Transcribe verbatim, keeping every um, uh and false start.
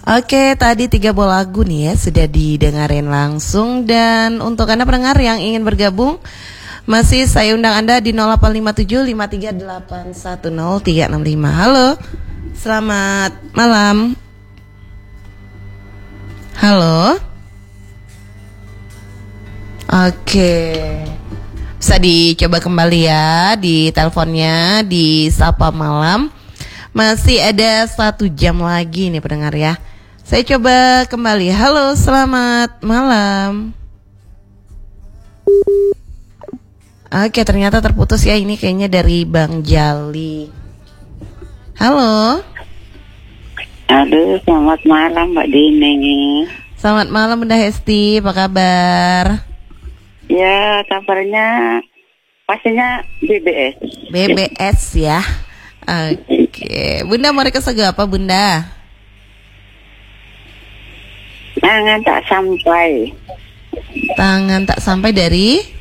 Oke, tadi tiga buah lagu nih ya sudah didengarin langsung. Dan untuk Anda pendengar yang ingin bergabung, masih saya undang Anda di nol delapan lima tujuh lima tiga delapan satu nol tiga enam lima. Halo, selamat malam. Halo. Oke, bisa dicoba kembali ya di teleponnya di Sapa Malam. Masih ada satu jam lagi nih pendengar ya. Saya coba kembali. Halo, selamat malam. Oke, ternyata terputus ya. Ini kayaknya dari Bang Jali. Halo. Aduh, selamat malam Mbak Dini. Selamat malam Bunda Hesti, apa kabar? Ya, kabarnya pastinya B B S. B B S ya. Oke, Bunda mau request lagu apa Bunda? Tangan tak sampai. Tangan tak sampai dari